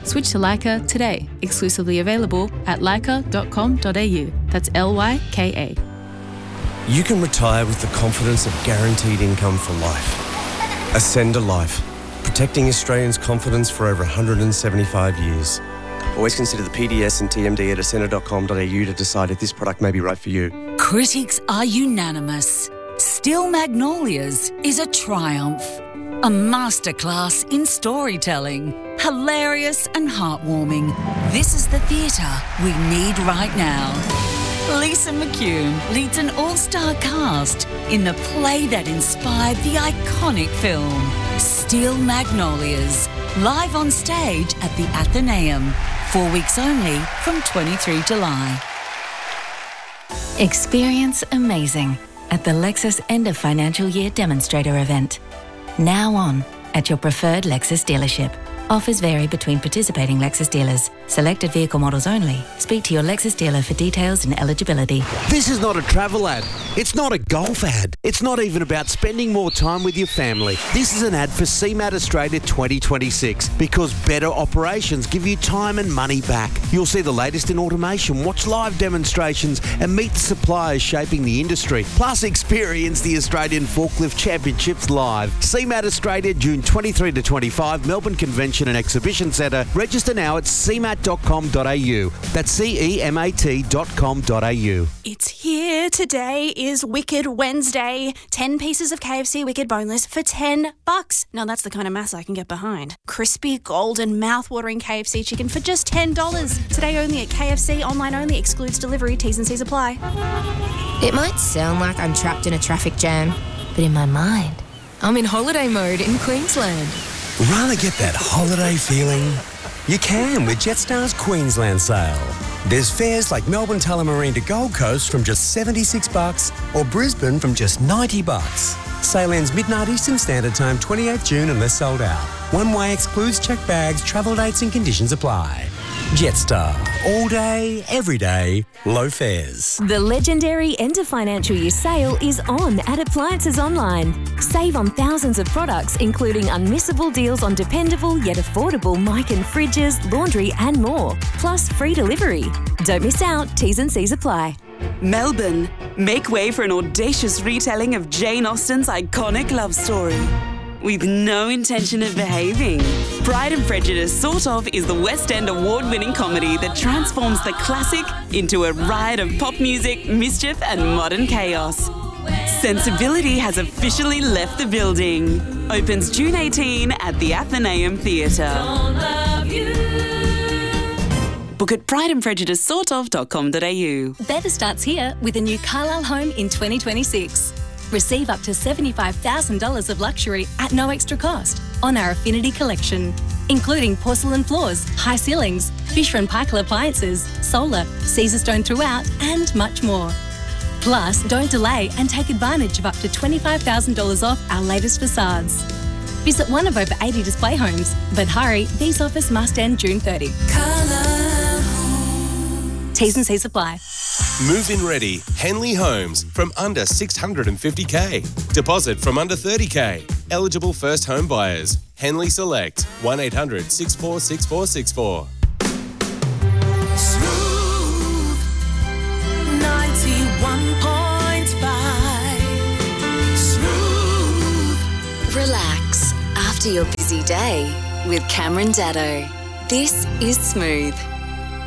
Switch to Leica today. Exclusively available at leica.com.au. That's LYKA. You can retire with the confidence of guaranteed income for life. Ascender Life, protecting Australians' confidence for over 175 years. Always consider the PDS and TMD at ascender.com.au to decide if this product may be right for you. Critics are unanimous. Still Magnolias is a triumph. A masterclass in storytelling. Hilarious and heartwarming. This is the theatre we need right now. Lisa McCune leads an all-star cast in the play that inspired the iconic film, Steel Magnolias, live on stage at the Athenaeum, 4 weeks only from 23 July. Experience amazing at the Lexus End of Financial Year Demonstrator event. Now on at your preferred Lexus dealership. Offers vary between participating Lexus dealers. Selected vehicle models only. Speak to your Lexus dealer for details and eligibility. This is not a travel ad. It's not a golf ad. It's not even about spending more time with your family. This is an ad for CMAT Australia 2026 because better operations give you time and money back. You'll see the latest in automation, watch live demonstrations and meet the suppliers shaping the industry. Plus experience the Australian Forklift Championships live. CMAT Australia, June 23 to 25, Melbourne Convention and Exhibition Centre. Register now at cmat.com.au. That's CEMAT.com.au. It's here. Today is Wicked Wednesday. 10 pieces of KFC Wicked Boneless for $10. Now that's the kind of maths I can get behind. Crispy, golden, mouth-watering KFC chicken for just $10. Today only at KFC, online only, excludes delivery, T's and C's apply. It might sound like I'm trapped in a traffic jam, but in my mind, I'm in holiday mode in Queensland. Rather get that holiday feeling? You can with Jetstar's Queensland sale. There's fares like Melbourne Tullamarine to Gold Coast from just $76 or Brisbane from just $90. Sale ends midnight Eastern Standard Time, 28th June unless sold out. One way excludes checked bags, travel dates and conditions apply. Jetstar. All day, every day, low fares. The legendary End of Financial Year sale is on at Appliances Online. Save on thousands of products, including unmissable deals on dependable yet affordable mic and fridges, laundry and more. Plus free delivery. Don't miss out. T's and C's apply. Melbourne. Make way for an audacious retelling of Jane Austen's iconic love story. With no intention of behaving. Pride and Prejudice Sort Of is the West End award-winning comedy that transforms the classic into a riot of pop music, mischief and modern chaos. Sensibility has officially left the building. Opens June 18 at the Athenaeum Theatre. Book at prideandprejudicesortof.com.au. Better starts here with a new Carlisle home in 2026. Receive up to $75,000 of luxury at no extra cost on our Affinity collection, including porcelain floors, high ceilings, Fisher & Paykel appliances, solar, Caesarstone throughout, and much more. Plus, don't delay and take advantage of up to $25,000 off our latest facades. Visit one of over 80 display homes, but hurry, these offers must end June 30. T's and C's apply. Move-in ready, Henley Homes, from under $650K. Deposit from under $30K. Eligible first home buyers. Henley Select, 1-800-646464. Smooth 91.5. Smooth. Relax after your busy day with Cameron Daddo. This is Smooth.